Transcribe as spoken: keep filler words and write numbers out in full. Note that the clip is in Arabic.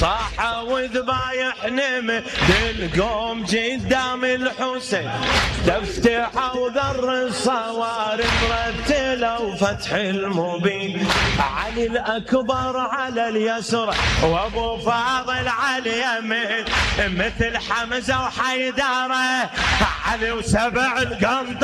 صاح وذبايح نمد القوم قدام الحسين، تفتح وذر الصوارم رتلوا فتح المبين. علي الأكبر على اليسر وابو فاضل على اليمين، مثل حمزة وحيدره علي وسبع القنطرة